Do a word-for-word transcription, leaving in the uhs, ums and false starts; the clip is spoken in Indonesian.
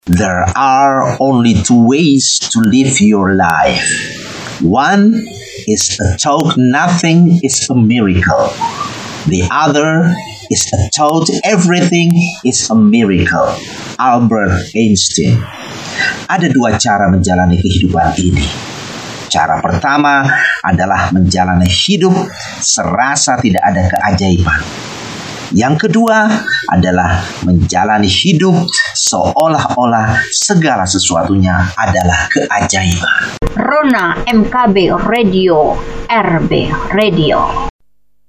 There are only two ways to live your life. One is a thought nothing is a miracle. The other is a thought everything is a miracle. Albert Einstein. Ada dua cara menjalani kehidupan ini. Cara pertama adalah menjalani hidup serasa tidak ada keajaiban. Yang kedua adalah menjalani hidup seolah-olah segala sesuatunya adalah keajaiban. Rona M K B Radio, R B Radio.